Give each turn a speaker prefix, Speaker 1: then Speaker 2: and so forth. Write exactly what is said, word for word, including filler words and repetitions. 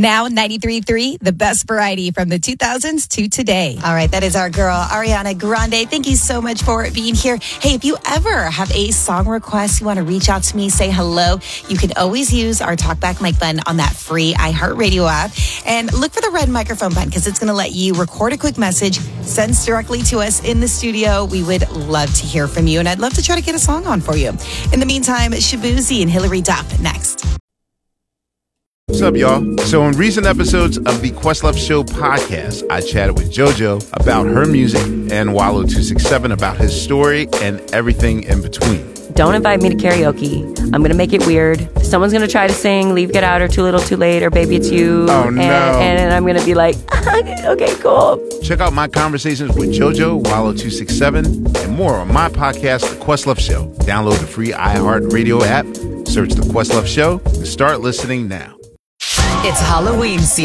Speaker 1: Now ninety-three point three, the best variety from the two thousands to today.
Speaker 2: All right, that is our girl, Ariana Grande. Thank you so much for being here. Hey, if you ever have a song request, you want to reach out to me, say hello, you can always use our Talkback Mic button on that free iHeartRadio app. And look for the red microphone button because it's going to let you record a quick message, send directly to us in the studio. We would love to hear from you, and I'd love to try to get a song on for you. In the meantime, Shabuzi and Hillary Duff next.
Speaker 3: What's up, y'all? So in recent episodes of the Questlove Show podcast, I chatted with JoJo about her music and Wallow two six seven about his story and everything in between.
Speaker 4: Don't invite me to karaoke. I'm going to make it weird. Someone's going to try to sing Leave, Get Out, or Too Little, Too Late, or Baby It's You.
Speaker 3: Oh, no.
Speaker 4: And, and I'm going to be like, okay, cool.
Speaker 3: Check out my conversations with JoJo, Wallow two six seven, and more on my podcast, The Questlove Show. Download the free iHeartRadio app, search The Questlove Show, and start listening now.
Speaker 5: It's Halloween season.